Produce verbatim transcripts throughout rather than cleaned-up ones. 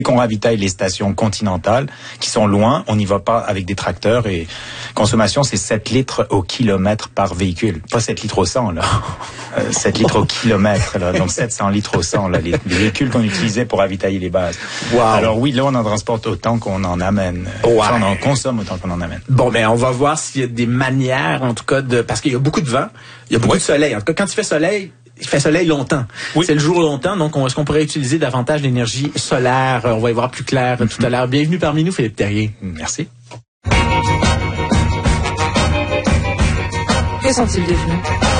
qu'on ravitaille les stations continentales qui sont loin, on n'y va pas avec des tracteurs et consommation, c'est sept litres au kilomètre par véhicule. Pas sept litres au cent, là. Euh, sept litres au kilomètre, là. Donc sept cents litres au cent, là, les, les véhicules qu'on utilisait pour ravitailler les bases. Wow. Alors oui, là, on en transporte autant qu'on en amène. Ouais. Enfin, on en consomme autant qu'on en amène. Bon, ben, on va voir s'il y a des manières, en tout cas, de, parce qu'il y a beaucoup de vent, il y a beaucoup oui. de soleil. En tout cas, quand il fait soleil, il fait soleil longtemps. Oui. C'est le jour longtemps, donc on, est-ce qu'on pourrait utiliser davantage d'énergie solaire? On va y voir plus clair mm-hmm. tout à l'heure. Bienvenue parmi nous, Philippe Terrier. Merci. Que sont-ils devenus?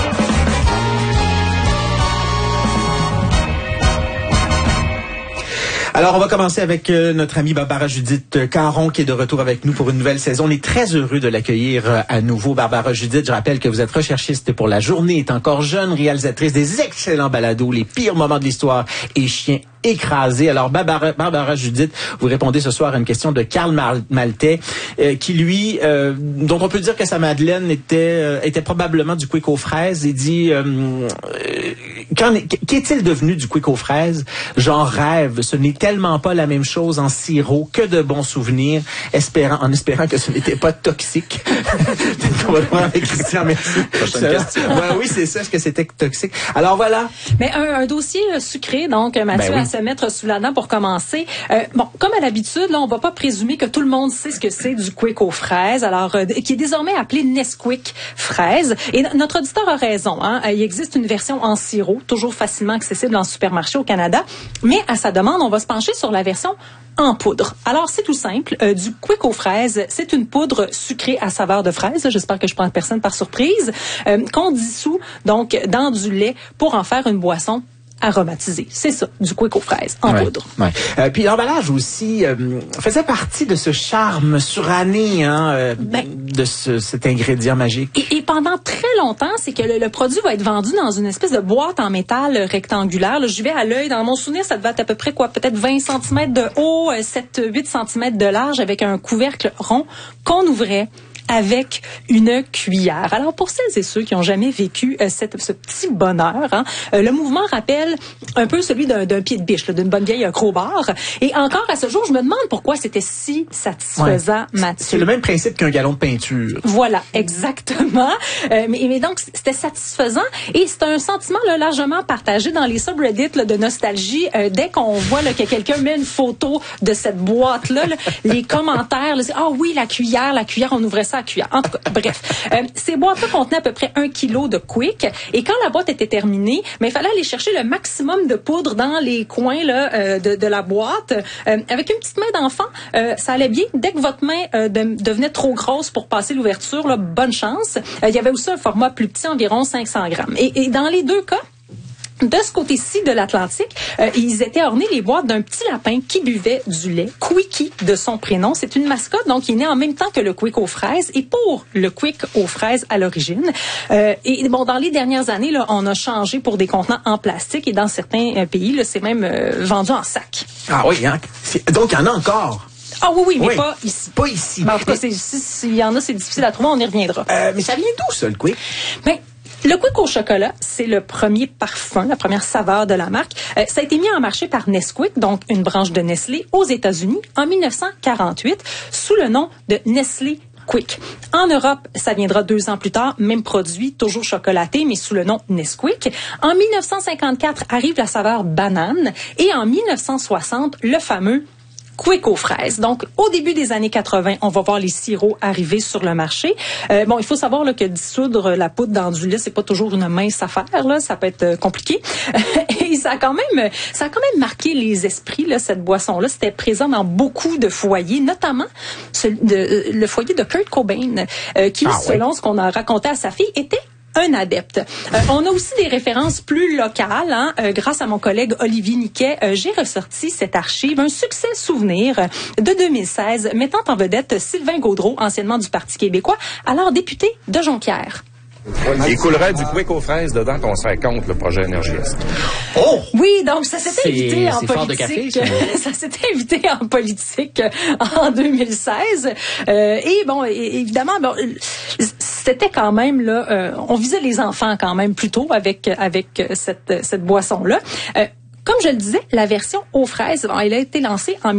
Alors, on va commencer avec euh, notre amie Barbara Judith Caron qui est de retour avec nous pour une nouvelle saison. On est très heureux de l'accueillir euh, à nouveau. Barbara Judith, je rappelle que vous êtes recherchiste pour La Journée est encore jeune, réalisatrice des excellents balados, les pires moments de l'histoire et Chien écrasé. Alors, Barbara, Barbara Judith, vous répondez ce soir à une question de Karl Maltais, euh, qui lui, euh, dont on peut dire que sa Madeleine était euh, était probablement du quick aux fraises. Il dit, euh, euh, qu'en est, qu'est-il devenu du quick aux fraises? J'en rêve. Ce n'est tellement pas la même chose en sirop que de bons souvenirs, espérant, en espérant que ce n'était pas toxique. Peut-être qu'on va le voir avec Christian, merci. Prochaine question. Ouais, oui, c'est ça. Est-ce que c'était toxique? Alors voilà. Mais un, un dossier euh, sucré, donc, Mathieu, ben oui. se mettre sous la dent pour commencer. Euh, bon, comme à l'habitude, là, on va pas présumer que tout le monde sait ce que c'est du quick aux fraises, alors euh, qui est désormais appelé Nesquik fraise. Et notre auditeur a raison. Hein, il existe une version en sirop, toujours facilement accessible en supermarché au Canada, mais à sa demande, on va se pencher sur la version en poudre. Alors, c'est tout simple. Euh, du quick aux fraises, c'est une poudre sucrée à saveur de fraise. J'espère que je prends personne par surprise. Euh, qu'on dissout donc dans du lait pour en faire une boisson aromatisé. C'est ça, du quick aux fraises, en ouais, poudre. Ouais. Euh, puis l'emballage aussi euh, faisait partie de ce charme suranné hein, euh, ben, de ce, cet ingrédient magique. Et, et pendant très longtemps, c'est que le, le produit va être vendu dans une espèce de boîte en métal rectangulaire. Là, je vais à l'œil. Dans mon souvenir, ça devait être à peu près quoi, peut-être vingt centimètres de haut, sept à huit centimètres de large, avec un couvercle rond qu'on ouvrait avec une cuillère. Alors, pour celles et ceux qui n'ont jamais vécu euh, cette, ce petit bonheur, hein, euh, le mouvement rappelle un peu celui d'un, d'un pied de biche, là, d'une bonne vieille crowbar. Et encore à ce jour, je me demande pourquoi c'était si satisfaisant, ouais. Mathieu. C'est le même principe qu'un gallon de peinture. Voilà, exactement. Euh, mais, mais donc, c'était satisfaisant. Et c'est un sentiment là, largement partagé dans les subreddits là, de nostalgie. Euh, dès qu'on voit là, que quelqu'un met une photo de cette boîte-là, là, les commentaires, là, c'est « Ah oui, la cuillère, la cuillère, on ouvrait ça à cuillère. » En tout cas, bref. Euh, ces boîtes-là contenaient à peu près un kilo de quick. Et quand la boîte était terminée, mais il fallait aller chercher le maximum de poudre dans les coins là, euh, de, de la boîte. Euh, avec une petite main d'enfant, euh, ça allait bien. Dès que votre main euh, de, devenait trop grosse pour passer l'ouverture, là, bonne chance. Euh, il y avait aussi un format plus petit, environ cinq cents grammes. Et, et dans les deux cas, de ce côté-ci de l'Atlantique, euh, ils étaient ornés les boîtes d'un petit lapin qui buvait du lait, Quickie de son prénom. C'est une mascotte donc qui est née en même temps que le Quick aux fraises et pour le Quick aux fraises à l'origine. Euh, et bon, dans les dernières années, là, on a changé pour des contenants en plastique et dans certains euh, pays, là, c'est même euh, vendu en sac. Ah oui, hein? Donc il y en a encore. Ah oui, oui, mais oui, pas ici. Pas ici. Ben, en tout cas, s'il si, si y en a, c'est difficile à trouver, on y reviendra. Euh, mais ça vient d'où, ça, le Quick? Ben, le Quick au chocolat, c'est le premier parfum, la première saveur de la marque. Euh, ça a été mis en marché par Nesquik, donc une branche de Nestlé, aux États-Unis, en dix-neuf cent quarante-huit, sous le nom de Nestlé Quick. En Europe, ça viendra deux ans plus tard, même produit, toujours chocolaté, mais sous le nom Nesquik. En dix-neuf cent cinquante-quatre arrive la saveur banane et en dix-neuf cent soixante, le fameux Quick aux fraises. Donc, au début des années quatre-vingts, on va voir les sirops arriver sur le marché. Euh, bon, il faut savoir là, que dissoudre la poudre dans du lait, c'est pas toujours une mince affaire. Là, ça peut être euh, compliqué. Et ça a quand même, ça a quand même marqué les esprits là, cette boisson-là. C'était présent dans beaucoup de foyers, notamment ce, de, le foyer de Kurt Cobain, euh, qui, ah, selon oui. ce qu'on a raconté à sa fille, était un adepte. Euh, on a aussi des références plus locales. Hein? Euh, grâce à mon collègue Olivier Niquet, euh, j'ai ressorti cette archive, un succès souvenir de deux mille seize, mettant en vedette Sylvain Gaudreault, anciennement du Parti québécois, alors député de Jonquière. Il coulerait du Quick aux fraises dedans qu'on serait contre le projet Énergie Est. Oh! Oui, donc ça s'était invité en c'est politique. fort de café, ça. ça s'était invité en politique en deux mille seize. Euh, et bon, évidemment, bon, c'était quand même là, euh, on visait les enfants quand même plutôt avec avec cette cette boisson là. Euh, comme je le disais, la version aux fraises, elle a été lancée en